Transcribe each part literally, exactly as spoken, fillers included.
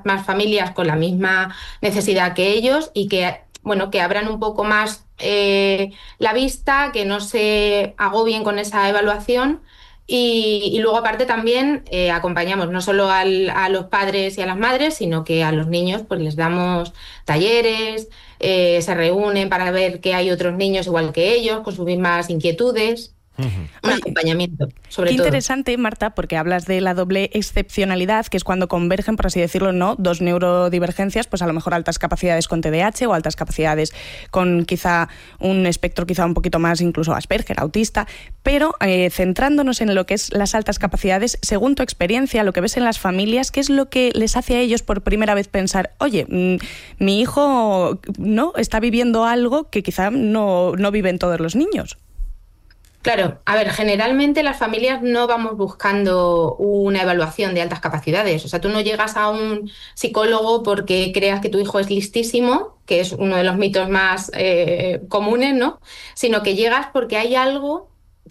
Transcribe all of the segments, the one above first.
muchas más familias con la misma necesidad que ellos y que, bueno, que abran un poco más eh, la vista, que no se agobien con esa evaluación. Y, y luego aparte también eh, acompañamos no solo al, a los padres y a las madres, sino que a los niños pues les damos talleres, eh, se reúnen para ver que hay otros niños igual que ellos, con sus mismas inquietudes. Uh-huh. Un Oye, acompañamiento, sobre qué todo. Interesante, Marta, porque hablas de la doble excepcionalidad, que es cuando convergen, por así decirlo, no dos neurodivergencias, pues a lo mejor altas capacidades con T D A H o altas capacidades con quizá un espectro quizá un poquito más incluso Asperger, autista, pero eh, centrándonos en lo que es las altas capacidades, según tu experiencia, lo que ves en las familias, ¿qué es lo que les hace a ellos por primera vez pensar, oye, mmm, mi hijo no está viviendo algo que quizá no, no viven todos los niños? Claro, a ver, generalmente las familias no vamos buscando una evaluación de altas capacidades. O sea, tú no llegas a un psicólogo porque creas que tu hijo es listísimo, que es uno de los mitos más eh, comunes, ¿no? Sino que llegas porque hay algo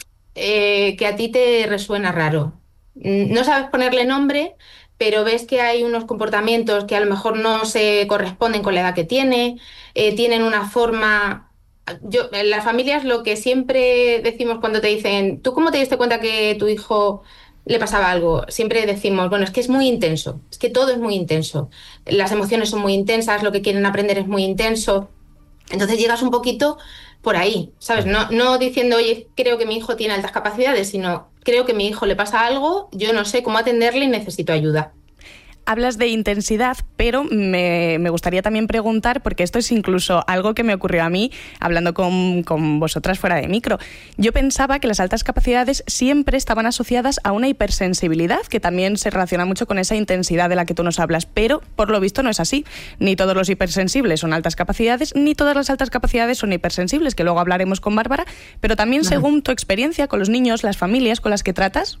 eh, que a ti te resuena raro. No sabes ponerle nombre, pero ves que hay unos comportamientos que a lo mejor no se corresponden con la edad que tiene, eh, tienen una forma... Yo, en las familias lo que siempre decimos cuando te dicen, ¿tú cómo te diste cuenta que tu hijo le pasaba algo? Siempre decimos, bueno, es que es muy intenso, es que todo es muy intenso. Las emociones son muy intensas, lo que quieren aprender es muy intenso. Entonces llegas un poquito por ahí, ¿sabes? No, no diciendo, oye, creo que mi hijo tiene altas capacidades, sino creo que a mi hijo le pasa algo, yo no sé cómo atenderle y necesito ayuda. Hablas de intensidad, pero me, me gustaría también preguntar, porque esto es incluso algo que me ocurrió a mí hablando con, con vosotras fuera de micro. Yo pensaba que las altas capacidades siempre estaban asociadas a una hipersensibilidad, que también se relaciona mucho con esa intensidad de la que tú nos hablas, pero por lo visto no es así. Ni todos los hipersensibles son altas capacidades, ni todas las altas capacidades son hipersensibles, que luego hablaremos con Bárbara, pero también según tu experiencia con los niños, las familias con las que tratas.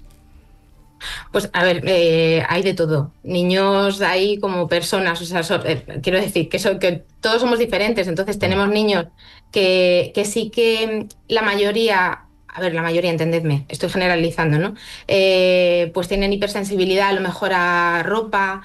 Pues a ver, eh, hay de todo. Niños hay como personas, o sea, so, eh, quiero decir que, so, que todos somos diferentes, entonces tenemos niños que, que sí que la mayoría, a ver, la mayoría, entendedme, estoy generalizando, ¿no? Eh, pues tienen hipersensibilidad a lo mejor a ropa,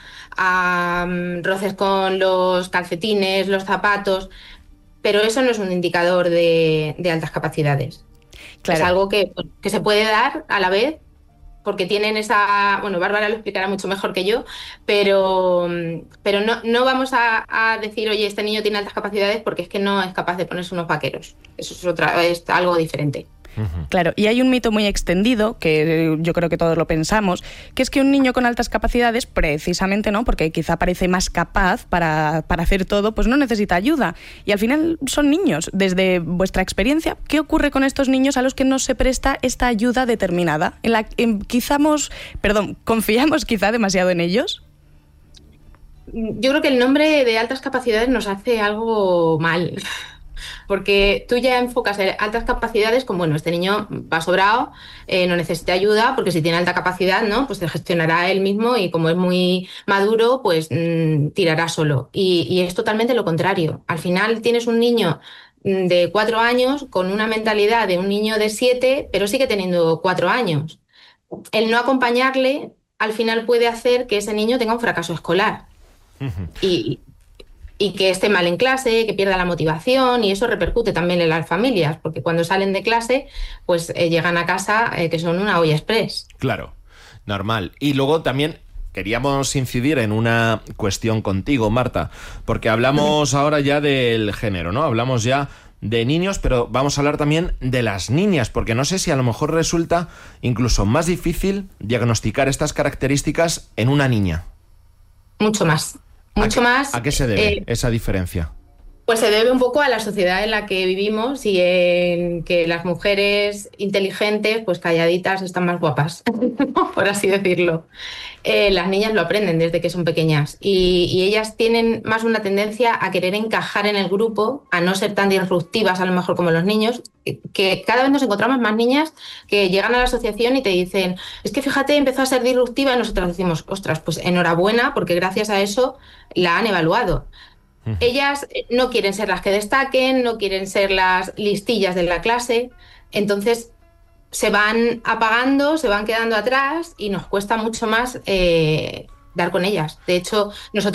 a um, roces con los calcetines, los zapatos, pero eso no es un indicador de, de altas capacidades. Claro. Es algo que, que se puede dar a la vez, porque tienen esa... Bueno, Bárbara lo explicará mucho mejor que yo, pero, pero no, no vamos a, a decir, oye, este niño tiene altas capacidades porque es que no es capaz de ponerse unos vaqueros. Eso es, otra, es algo diferente. Claro, y hay un mito muy extendido, que yo creo que todos lo pensamos, que es que un niño con altas capacidades, precisamente no, porque quizá parece más capaz para, para hacer todo, pues no necesita ayuda. Y al final son niños. Desde vuestra experiencia, ¿qué ocurre con estos niños a los que no se presta esta ayuda determinada? En la en, quizamos, perdón, ¿confiamos quizá demasiado en ellos? Yo creo que el nombre de altas capacidades nos hace algo mal. Porque tú ya enfocas en altas capacidades como, bueno, este niño va sobrado, eh, no necesita ayuda, porque si tiene alta capacidad, ¿no? Pues se gestionará él mismo y como es muy maduro, pues mmm, tirará solo. Y, y es totalmente lo contrario. Al final tienes un niño de cuatro años con una mentalidad de un niño de siete, pero sigue teniendo cuatro años. El no acompañarle, al final puede hacer que ese niño tenga un fracaso escolar. Uh-huh. Y... y que esté mal en clase, que pierda la motivación, y eso repercute también en las familias, porque cuando salen de clase, pues eh, llegan a casa eh, que son una olla express. Claro, normal. Y luego también queríamos incidir en una cuestión contigo, Marta, porque hablamos ahora ya del género, ¿no? Hablamos ya de niños, pero vamos a hablar también de las niñas, porque no sé si a lo mejor resulta incluso más difícil diagnosticar estas características en una niña. Mucho más. Mucho ¿A qué, más. ¿A qué se debe eh, esa diferencia? Pues se debe un poco a la sociedad en la que vivimos y en que las mujeres inteligentes, pues calladitas, están más guapas, por así decirlo. Eh, las niñas lo aprenden desde que son pequeñas y, y ellas tienen más una tendencia a querer encajar en el grupo, a no ser tan disruptivas a lo mejor como los niños, que cada vez nos encontramos más niñas que llegan a la asociación y te dicen, es que fíjate, empezó a ser disruptiva, y nosotros decimos, ostras, pues enhorabuena, porque gracias a eso la han evaluado. Ellas no quieren ser las que destaquen, no quieren ser las listillas de la clase, entonces se van apagando, se van quedando atrás y nos cuesta mucho más eh, dar con ellas. De hecho, nosotros